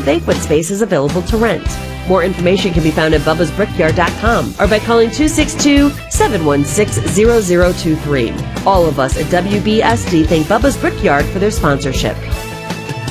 banquet spaces available to rent. More information can be found at bubbasbrickyard.com or by calling 262-716-0023. All of us at WBSD thank Bubba's Brickyard for their sponsorship.